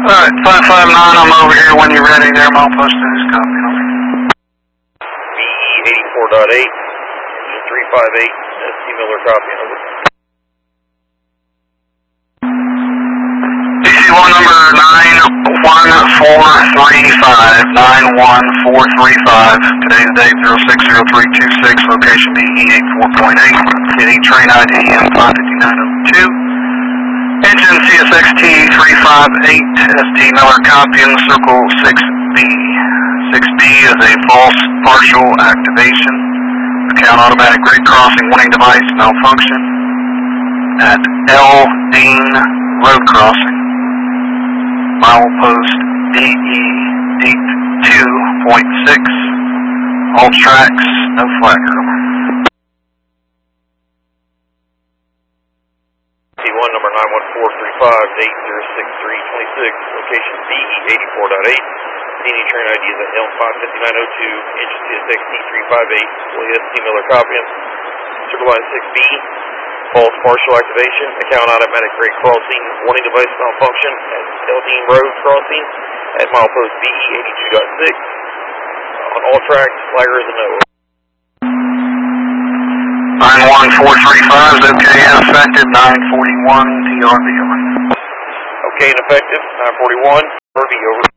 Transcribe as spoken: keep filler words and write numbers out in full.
Alright, five five nine, I'm over here when you're ready there, milepost is copy. B E eighty-four point eight, engine three five eight, S T Miller copy, over. D C one number nine one four three five, nine one four three five, today's date zero six zero three two six, location B E eighty-four point eight, city train I D M five five nine oh two, engine C S X T three five eight, S T Miller copy in circle six B. six B is a false partial activation, account automatic grade crossing warning device malfunction at L. Dean Road Crossing. Milepost D E eight two point six, all tracks, no flagger. T one number nine one four three five, eight zero six three two six, location B E eighty-four point eight, D N E train I D is at L five five nine oh two, engine C S X T three five eight, fully S T Miller copying, circle line six B, false partial activation, account automatic grade crossing, warning device malfunction at L. Dean Road Crossing at milepost B E eighty-two point six. On all tracks, flagger is a no. nine one four three five is okay and effective, nine forty-one T R B. Okay and effective, nine forty-one, R B over.